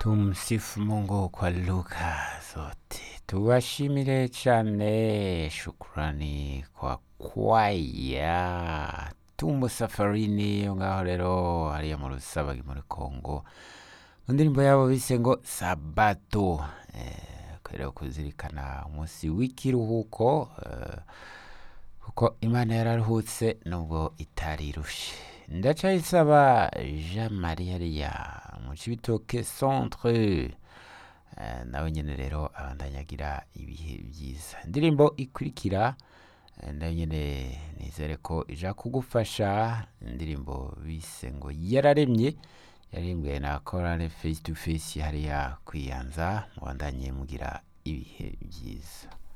Tumsifu Mungu kwa lugha zote. Tuwashimire cyane, shukrani kwa kwaya. Tumbo safarini yo ngaho rero hariya mu Rusabagi muri Kongo. Indirimbo yabo bise ngo Sabato. Kwera kuzirikana umunsi w'ikiruhuko, kuko Imana yararuhutse nubwo itarirushe. Ndacayisaba Jean Marie hariya mu Cibitoke Centre, nawe nyene rero abandanyagira ibihe byiza. Indirimbo ikurikira nayo nyene nizere ko ija kugufasha. Indirimbo bise ngo yararemye, yaririmbwe na Chorale Face to Face hariya Kwiyanza. Mubandanye mugira ibihe byiza.